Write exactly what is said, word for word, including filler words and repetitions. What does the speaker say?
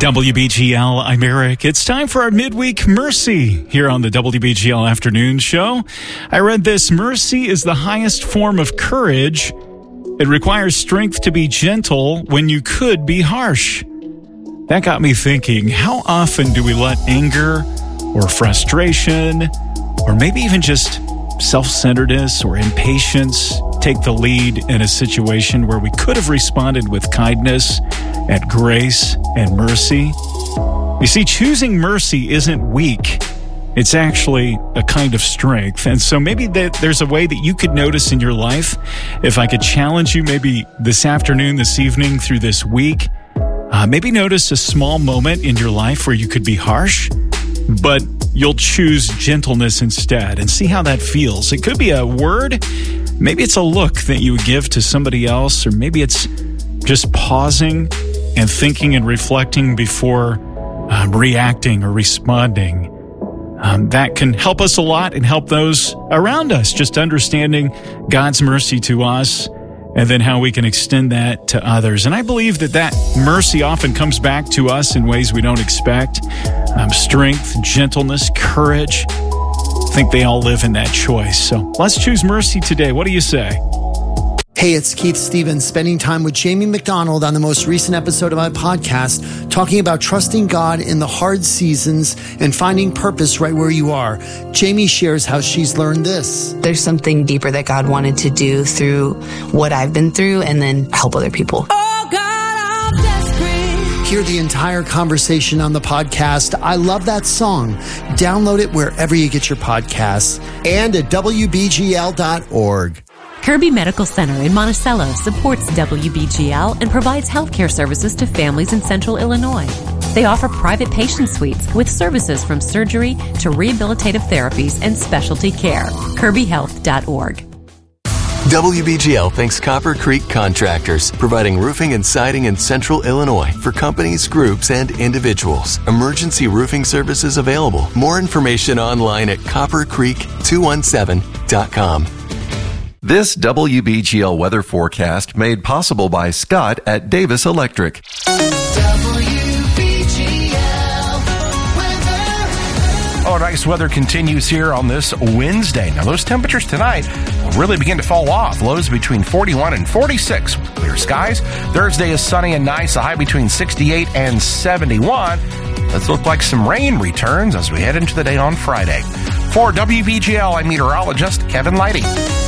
W B G L, I'm Eric. It's time for our midweek Mercy here on the W B G L Afternoon Show. I read this: mercy is the highest form of courage. It requires strength to be gentle when you could be harsh. That got me thinking, how often do we let anger or frustration or maybe even just self-centeredness or impatience take the lead in a situation where we could have responded with kindness and grace and mercy? You see, choosing mercy isn't weak. It's actually a kind of strength. And so maybe that there's a way that you could notice in your life. If I could challenge you maybe this afternoon, this evening, through this week, uh, maybe notice a small moment in your life where you could be harsh, but you'll choose gentleness instead, and see how that feels. It could be a word. Maybe it's a look that you would give to somebody else, or maybe it's just pausing and thinking and reflecting before um, reacting or responding. Um, that can help us a lot and help those around us, just understanding God's mercy to us and then how we can extend that to others. And I believe that that mercy often comes back to us in ways we don't expect. Um, strength, gentleness, courage. I think they all live in that choice. So let's choose mercy today. What do you say? Hey, it's Keith Stevens, spending time with Jamie McDonald on the most recent episode of my podcast, talking about trusting God in the hard seasons and finding purpose right where you are. Jamie shares how she's learned this. There's something deeper that God wanted to do through what I've been through and then help other people. Oh God, I'm desperate. Hear the entire conversation on the podcast. I love that song. Download it wherever you get your podcasts and at W B G L dot org. Kirby Medical Center in Monticello supports W B G L and provides healthcare services to families in central Illinois. They offer private patient suites with services from surgery to rehabilitative therapies and specialty care. Kirby Health dot org. W B G L thanks Copper Creek Contractors, providing roofing and siding in central Illinois for companies, groups, and individuals. Emergency roofing services available. More information online at copper creek two one seven dot com. This W B G L weather forecast made possible by Scott at Davis Electric. Oh, nice weather continues here on this Wednesday. Now, those temperatures tonight will really begin to fall off. Lows between forty-one and forty-six with clear skies. Thursday is sunny and nice, a high between sixty-eight and seventy-one. Let's look like some rain returns as we head into the day on Friday. For W B G L, I'm meteorologist Kevin Leidy.